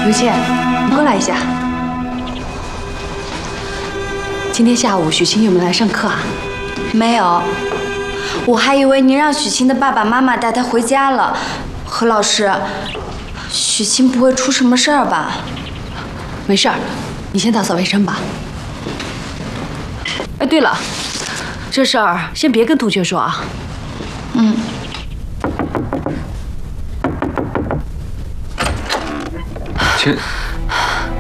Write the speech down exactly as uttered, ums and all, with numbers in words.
刘倩，你过来一下。今天下午许晴有没有来上课啊？ 没有，我还以为您让许晴的爸爸妈妈带她回家了。何老师，许晴不会出什么事儿吧？ 没事儿，你先打扫卫生吧。哎，对了，这事儿先别跟同学说啊。 嗯。 亲，